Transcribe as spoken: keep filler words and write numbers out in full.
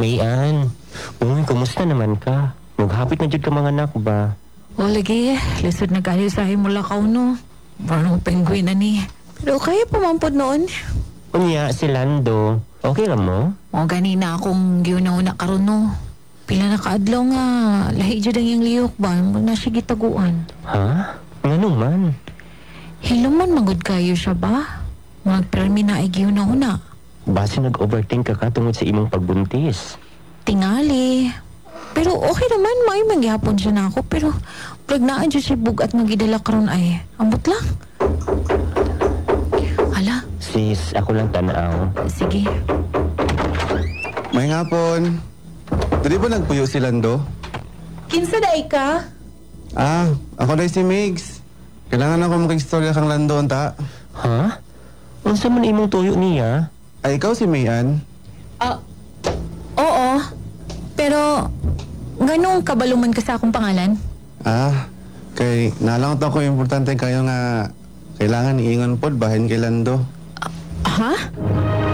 Mayan, uy, kumusta naman ka? Maghapit na dyan ka mga anak ba? O lagi, lisod na kayo sa mo lakaw no. Parang penguin na ni. Pero kaya pumampod noon. Unya, si Lando, okay ra mo? O ganina akong giunaw na karon no. Pila na kaadlaw nga, lahi dyan ang iyang liyok ba? Mag na siya gitaguan. Ha? Nga naman. Hiluman magod kayo siya ba? Magpermi na ay giunaw na. Base nag-overthink ka ka tungod sa imong pagbuntis. Tingali. Pero okay naman, may mangyapon siya na ako. Pero pregnaan siya si bugat nga gidala karon ay. Ambot lang. Hala, Sis, ako lang tanaw. sige. May ngapon. Dali ba nagpuyo si Lando? Kinsa daay ka? Ah, ako na si Migs. Kailangan ako makistorya kang Lando, ta. Ha? Unsa man imong tuyo niya? Ay, ikaw si Mayan. Ah, oo. Pero, ganong kabaluman ka sa akong pangalan? Ah, kay nalang to ko importante kayo nga kailangan iingon pod bahin kay Lando. Ha?